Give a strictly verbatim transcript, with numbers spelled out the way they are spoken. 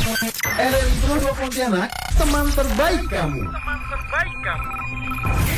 R R I Prodo Pontianak, teman terbaik kamu. Teman terbaik kamu.